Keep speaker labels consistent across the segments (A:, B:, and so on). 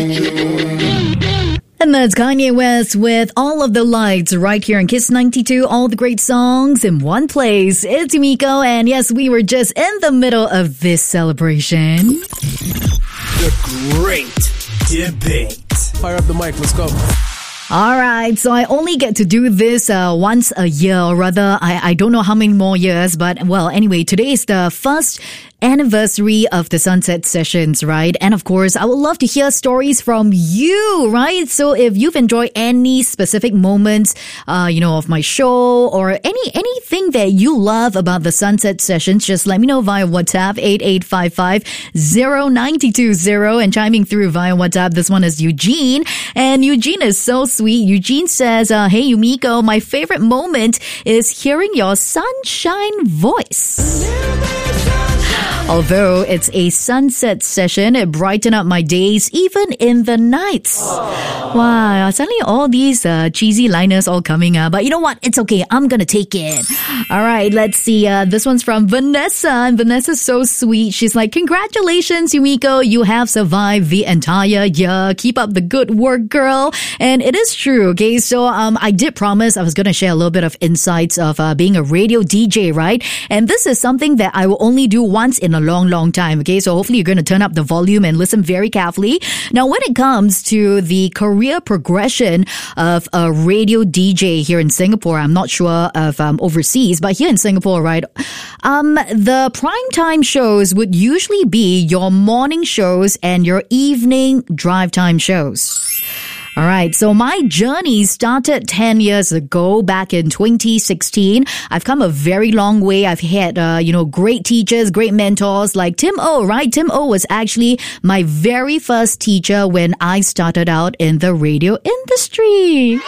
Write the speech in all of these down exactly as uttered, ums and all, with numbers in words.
A: And that's Kanye West with All of the Lights right here on Kiss ninety-two. All the great songs in one place. It's Yumiko, and yes, we were just in the middle of this celebration.
B: The Great Debate.
C: Fire up the mic, let's go.
A: All right, so I only get to do this uh, once a year, or rather, I, I don't know how many more years, but well, anyway, today is the first anniversary of the Sunset Sessions, right? And of course, I would love to hear stories from you, right? So if you've enjoyed any specific moments, uh, you know, of my show or any anything that you love about the Sunset Sessions, just let me know via WhatsApp eight eight five five, zero nine two zero. And chiming through via WhatsApp, this one is Eugene. And Eugene is so sweet. Eugene says, uh, hey, Yumiko, my favorite moment is hearing your sunshine voice. Although it's a sunset session, it brightened up my days even in the nights. Aww. Wow, suddenly all these uh, cheesy liners all coming up. But you know what? It's okay. I'm going to take it. All right, let's see. Uh, this one's from Vanessa. And Vanessa's so sweet. She's like, congratulations, Yumiko. You have survived the entire year. Keep up the good work, girl. And it is true, okay? So um, I did promise I was going to share a little bit of insights of uh, being a radio D J, right? And this is something that I will only do once in a long, long time. Okay, so hopefully you're going to turn up the volume and listen very carefully. Now, when it comes to the career progression of a radio D J here in Singapore, I'm not sure of um, overseas, but here in Singapore, right, um, the primetime shows would usually be your morning shows and your evening drive time shows. All right, so my journey started ten years ago, back in twenty sixteen. I've come a very long way. I've had, uh, you know, great teachers, great mentors like Tim O, right? Tim O was actually my very first teacher when I started out in the radio industry.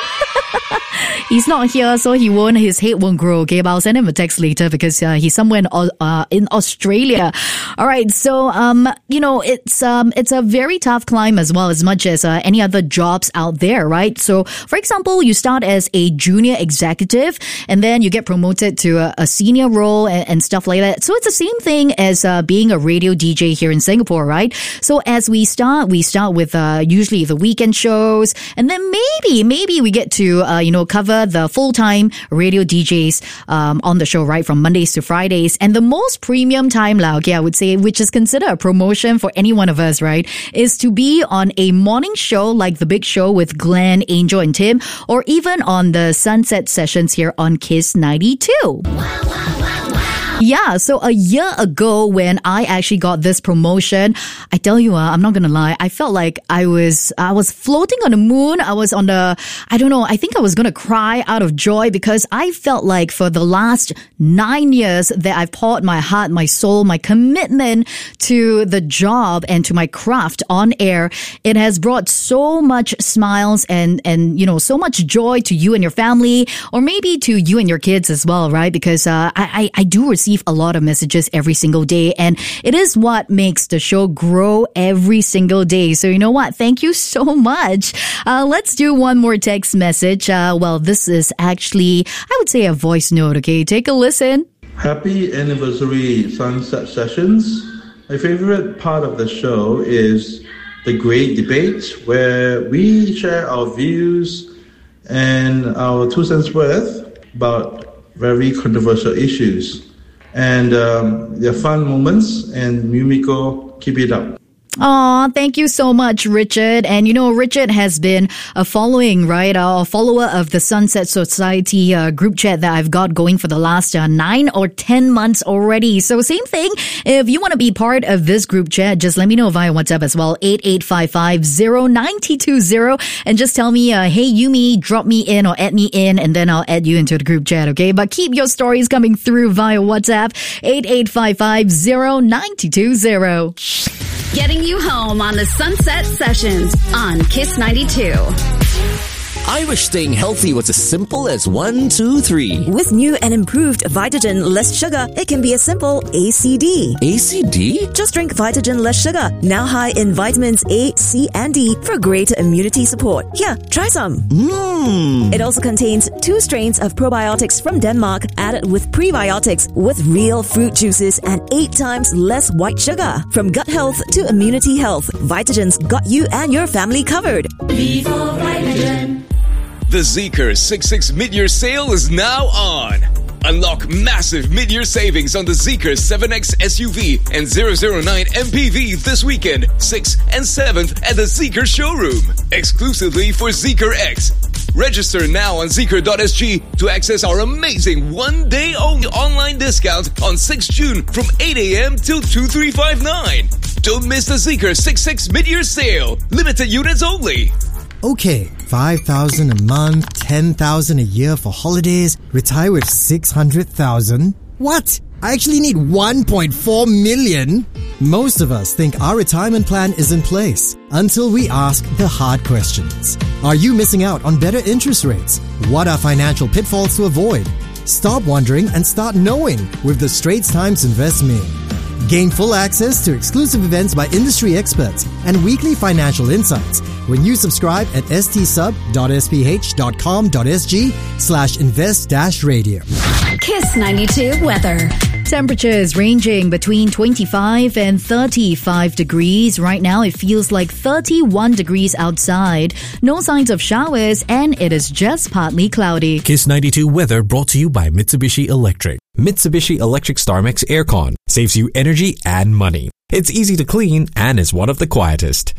A: He's not here, so he won't, his head won't grow, okay? But I'll send him a text later because uh, he's somewhere in, uh, in Australia. All right, so, um, you know, it's, um, it's a very tough climb as well, as much as uh, any other jobs out there, right? So, for example, you start as a junior executive and then you get promoted to a, a senior role and, and stuff like that. So it's the same thing as uh, being a radio D J here in Singapore, right? So as we start, we start with uh, usually the weekend shows, and then maybe, maybe we get to, uh, you know, cover the full-time radio D Js um, on the show, right? From Mondays to Fridays. And the most premium time, lah, okay, I would say, which is considered a promotion for any one of us, right? Is to be on a morning show like The Big Show with Glenn, Angel, and Tim, or even on the Sunset Sessions here on Kiss ninety-two. Wow, wow, wow, wow. Yeah, so a year ago when I actually got this promotion, I tell you, uh, I'm not gonna lie, I felt like I was, I was floating on the moon. I was on the, I don't know, I think I was gonna cry out of joy because I felt like for the last nine years that I've poured my heart, my soul, my commitment to the job and to my craft on air. It has brought so much smiles and, and, you know, so much joy to you and your family, or maybe to you and your kids as well, right? Because, uh, I, I, I do receive a lot of messages every single day, and it is what makes the show grow every single day. So you know what? Thank you so much. Uh, let's do one more text message. Uh, well, this is actually, I would say, a voice note. Okay, take a listen.
D: Happy anniversary, Sunset Sessions. My favorite part of the show is the Great Debate, where we share our views and our two cents worth about very controversial issues. And um, they're fun moments, and Yumiko, keep it up.
A: Aw, thank you so much, Richard. And you know, Richard has been a following, right, a follower of the Sunset Society uh, group chat that I've got going for the last uh, nine or ten months already. So same thing. If you want to be part of this group chat, just let me know via WhatsApp as well, eight eight five five, zero nine two zero. And just tell me, uh, hey, Yumi, drop me in or add me in, and then I'll add you into the group chat, okay? But keep your stories coming through via WhatsApp, eight eight five five, zero nine two zero.
E: Getting you home on the Sunset Sessions on Kiss ninety-two.
C: I wish staying healthy was as simple as one, two, three.
E: With new and improved Vitagen Less Sugar, it can be as simple A C D.
C: A C D?
E: Just drink Vitagen Less Sugar, now high in vitamins A, C, and D for greater immunity support. Here, try some.
C: Mmm.
E: It also contains two strains of probiotics from Denmark added with prebiotics with real fruit juices and eight times less white sugar. From gut health to immunity health, Vitagen's got you and your family covered.
F: Vivo Vitagen.
G: The Zeekr sixty-six mid-year sale is now on. Unlock massive mid-year savings on the Zeekr seven X S U V and zero zero nine M P V this weekend, sixth and seventh at the Zeekr showroom, exclusively for Zeekr X. Register now on zeekr dot s g to access our amazing one-day only online discount on sixth of June from eight a.m. till two three five nine. Don't miss the Zeekr sixty-six mid-year sale. Limited units only.
H: Okay, five thousand a month, ten thousand a year for holidays, retire with six hundred thousand. What? I actually need one point four million? Most of us think our retirement plan is in place until we ask the hard questions. Are you missing out on better interest rates? What are financial pitfalls to avoid? Stop wondering and start knowing with the Straits Times Invest Me. Gain full access to exclusive events by industry experts and weekly financial insights when you subscribe at stsub dot s p h dot com dot s g slash invest dash radio.
F: Kiss ninety-two weather.
A: Temperatures ranging between twenty-five and thirty-five degrees. Right now, it feels like thirty-one degrees outside. No signs of showers, and it is just partly cloudy.
I: Kiss ninety-two weather brought to you by Mitsubishi Electric. Mitsubishi Electric StarMax Aircon saves you energy and money. It's easy to clean and is one of the quietest.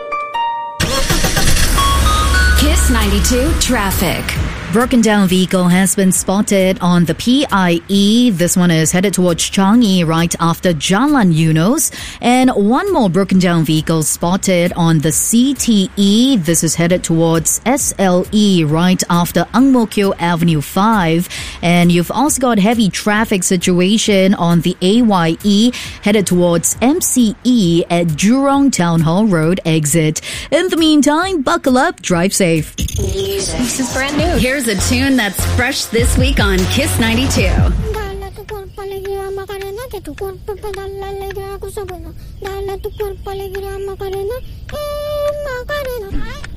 F: Kiss ninety-two traffic.
A: Broken down vehicle has been spotted on the P I E. This one is headed towards Changi right after Jalan Eunos. And one more broken down vehicle spotted on the C T E. This is headed towards S L E right after Ang Mo Kio Avenue five. And you've also got heavy traffic situation on the A Y E headed towards M C E at Jurong Town Hall Road exit. In the meantime, buckle up, drive safe.
F: This is brand new. Here's a tune that's fresh this week on Kiss ninety-two.
J: Dala tu cuerpo alegría Macarena, que tu cuerpo para dar la alegría cosa buena. Dala tu cuerpo alegría Macarena, eh Macarena.